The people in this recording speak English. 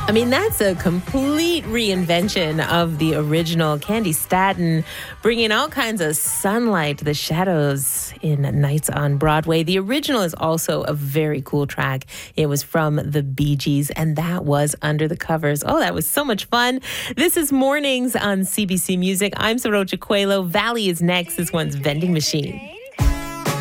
I mean, that's a complete reinvention of the original. Candy Staton bringing all kinds of sunlight to the shadows in Nights on Broadway. The original is also a very cool track. It was from the Bee Gees, and that was Under the Covers. Oh, that was so much fun. This is Mornings on CBC Music. I'm Sarocha Coelho. Valley is next. This one's Vending Machine.